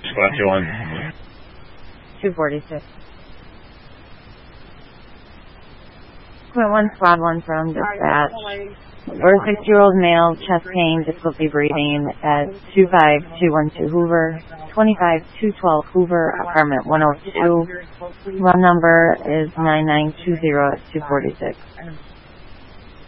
Squad 2-1. 246. Squad 1, Squad 1 from dispatch. For a 6-year-old male, chest pain, difficulty breathing at 25212 Hoover, 25212 Hoover, apartment 102. Run number is 9920 at 246.